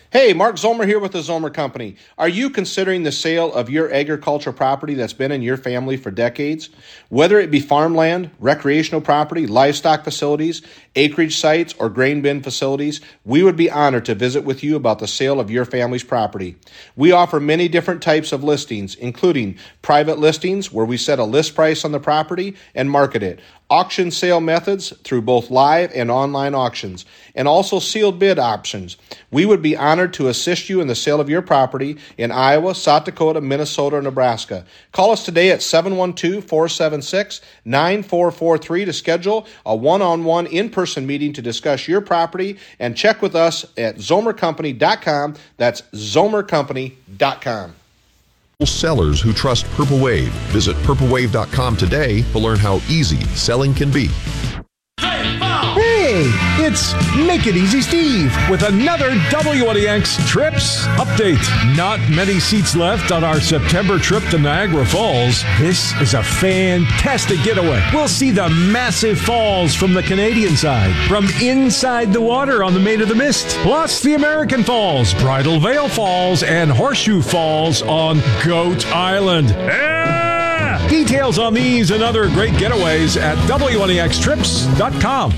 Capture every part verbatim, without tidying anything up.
Hey, Mark Zomer here with the Zomer Company. Are you considering the sale of your agricultural property that's been in your family for decades? Whether it be farmland, recreational property, livestock facilities, acreage sites, or grain bin facilities, we would be honored to visit with you about the sale of your family's property. We offer many different types of listings, including private listings where we set a list price on the property and market it, auction sale methods through both live and online auctions, and also sealed bid options. We would be honored to assist you in the sale of your property in Iowa, South Dakota, Minnesota, or Nebraska. Call us today at seven one two, four seven six, nine four four three to schedule a one-on-one in-person meeting to discuss your property, and check with us at zomer company dot com. That's zomer company dot com. Sellers who trust Purple Wave. Visit purple wave dot com today to learn how easy selling can be. Hey, it's Make It Easy Steve with another W N E X Trips update. Not many seats left on our September trip to Niagara Falls. This is a fantastic getaway. We'll see the massive falls from the Canadian side, from inside the water on the Maid of the Mist, plus the American Falls, Bridal Veil Falls, and Horseshoe Falls on Goat Island. Yeah! Details on these and other great getaways at W N E X trips dot com.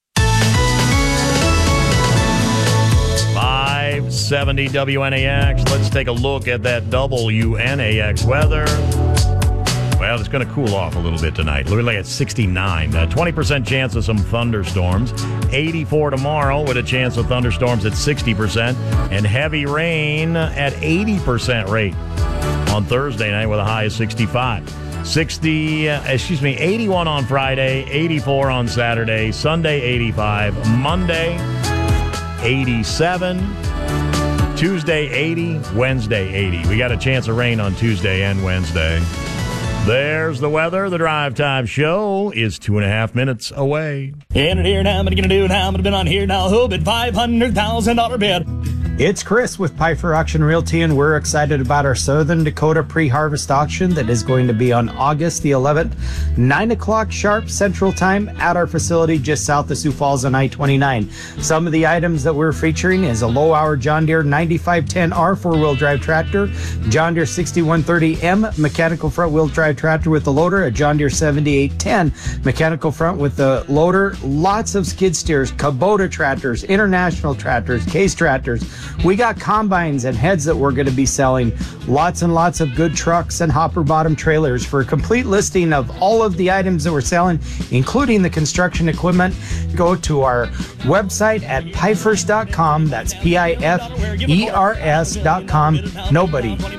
five seventy W N A X. Let's take a look at that W N A X weather. Well, it's going to cool off a little bit tonight. Literally at sixty-nine. Uh, twenty percent chance of some thunderstorms. eighty-four tomorrow with a chance of thunderstorms at sixty percent. And heavy rain at eighty percent rate on Thursday night with a high of sixty-five. sixty, uh, excuse me, eighty-one on Friday, eighty-four on Saturday, Sunday eighty-five, Monday eighty-seven, Tuesday eighty, Wednesday eighty. We got a chance of rain on Tuesday and Wednesday. There's the weather. The Drive Time Show is two and a half minutes away. In it here now, what are you going to do now? I'm going to bid on here now. Who bid five hundred thousand dollars bid? It's Chris with Pfeiffer Auction Realty, and we're excited about our Southern Dakota pre-harvest auction that is going to be on August the eleventh, nine o'clock sharp Central Time at our facility just south of Sioux Falls on I twenty-nine. Some of the items that we're featuring is a low-hour John Deere ninety-five ten R four-wheel drive tractor, John Deere sixty-one thirty M mechanical front-wheel drive tractor with the loader, a John Deere seventy-eight ten mechanical front with the loader, lots of skid steers, Kubota tractors, international tractors, case tractors. We got combines and heads that we're going to be selling. Lots and lots of good trucks and hopper bottom trailers. For a complete listing of all of the items that we're selling, including the construction equipment, go to our website at pifers dot com. That's P I F E R S dot com. Nobody